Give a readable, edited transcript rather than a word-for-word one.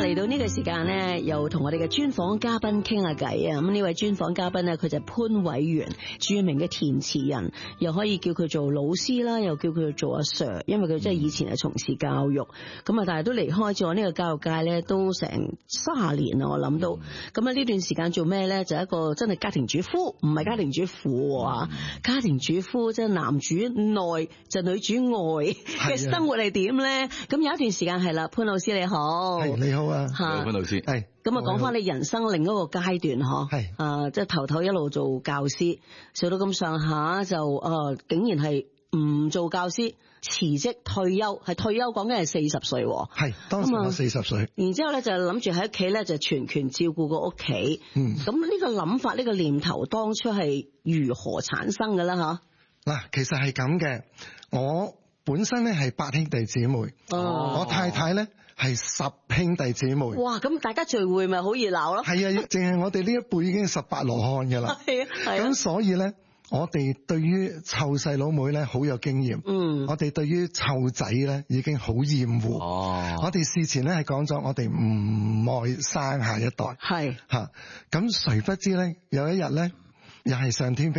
嚟到呢個時間咧，又同我哋嘅專訪嘉賓傾下偈啊！咁呢位專訪嘉賓咧，佢就係潘偉源，著名嘅填詞人，又可以叫佢做老師啦，又叫佢做阿 Sir， 因為佢真係以前係從事教育，咁啊，但係都離開咗呢個教育界咧，都成30年啦，我諗到。咁啊，呢段時間做咩咧？就係一個真係家庭主婦，唔係家庭主婦啊！家庭主婦即係男主內就女主外嘅生活係點咧？咁有一段時間係啦，潘老師你好， 你好啊， 潘老師，係咁啊，講翻你人生另一個階段嗬，係即係頭一路做教師，做到咁上下就竟然係唔做教師，辭職退休，係退休講緊係40歲， 係當時我40歲， 然之後咧就諗住喺屋企咧就全權照顧個屋企，咁呢個諗法呢個念頭當初係如何產生嘅啦？吓嗱，其實係咁嘅，我本身咧係8兄弟姊妹，我太太咧係10兄弟姊妹。哇！ 咁大家聚會咪好熱鬧咯？ 係啊，淨係我哋呢一輩已經18羅漢噶啦。係啊，咁所以咧，我哋對於湊細佬妹咧好有經驗。我哋對於湊仔咧已經好厭惡。我哋事前咧係講咗，我哋唔愛生下一代。係吓，咁誰不知咧，有一日咧，又係上天